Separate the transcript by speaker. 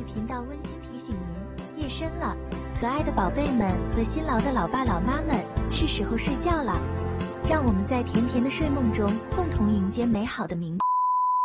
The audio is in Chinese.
Speaker 1: 频道温馨提醒您，夜深了，可爱的宝贝们和辛劳的老爸老妈们，是时候睡觉了。让我们在甜甜的睡梦中，共同迎接美好的明天。